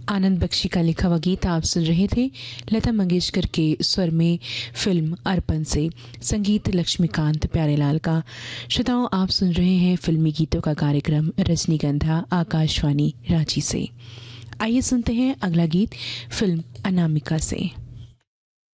आनंद बख्शी का लिखा हुआ गीत आप सुन रहे थे लता मंगेशकर के स्वर में फिल्म अर्पण से, संगीत लक्ष्मीकांत प्यारेलाल का। श्रोताओं, आप सुन रहे हैं फिल्मी गीतों का कार्यक्रम रजनीगंधा आकाशवाणी रांची से। आइए सुनते हैं अगला गीत फिल्म अनामिका से।